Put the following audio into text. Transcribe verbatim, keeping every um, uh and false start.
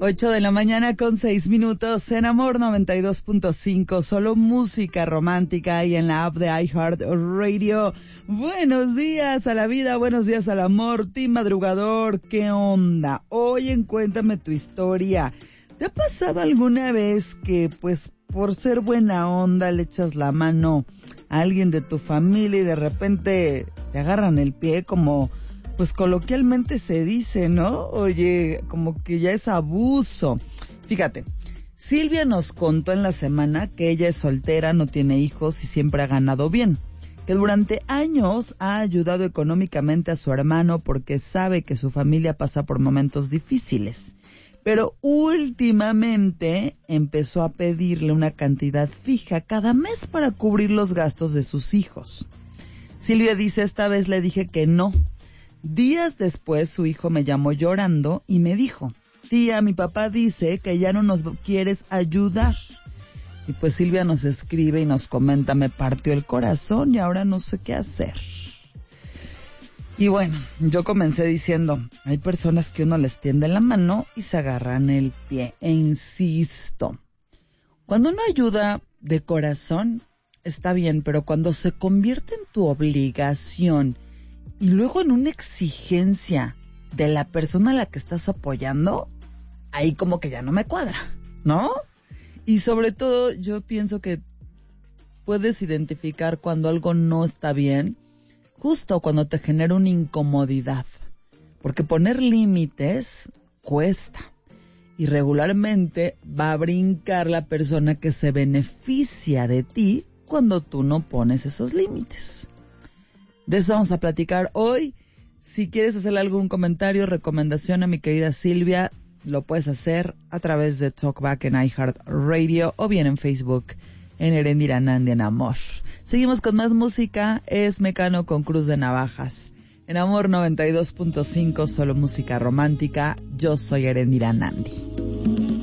Ocho de la mañana con seis minutos en Amor noventa y dos punto cinco, solo música romántica y en la app de iHeartRadio. Buenos días a la vida, buenos días al amor, team madrugador, ¿qué onda? Oye, en Cuéntame tu historia. ¿Te ha pasado alguna vez que, pues, por ser buena onda le echas la mano a alguien de tu familia y de repente te agarran el pie como... pues coloquialmente se dice, ¿no? Oye, como que ya es abuso. Fíjate, Silvia nos contó en la semana que ella es soltera, no tiene hijos y siempre ha ganado bien. Que durante años ha ayudado económicamente a su hermano porque sabe que su familia pasa por momentos difíciles. Pero últimamente empezó a pedirle una cantidad fija cada mes para cubrir los gastos de sus hijos. Silvia dice, esta vez le dije que no. Días después su hijo me llamó llorando y me dijo, tía, mi papá dice que ya no nos quieres ayudar. Y pues Silvia nos escribe y nos comenta, me partió el corazón y ahora no sé qué hacer. Y bueno, yo comencé diciendo, hay personas que uno les tiende la mano y se agarran el pie. E insisto, cuando uno ayuda de corazón está bien, pero cuando se convierte en tu obligación y luego en una exigencia de la persona a la que estás apoyando, ahí como que ya no me cuadra, ¿no? Y sobre todo yo pienso que puedes identificar cuando algo no está bien, justo cuando te genera una incomodidad. Porque poner límites cuesta. Y regularmente va a brincar la persona que se beneficia de ti cuando tú no pones esos límites. De eso vamos a platicar hoy. Si quieres hacerle algún comentario, recomendación a mi querida Silvia, lo puedes hacer a través de Talkback en iHeartRadio o bien en Facebook en Erendira Nandi en Amor. Seguimos con más música, es Mecano con Cruz de Navajas. En Amor noventa y dos punto cinco, solo música romántica. Yo soy Erendira Nandi.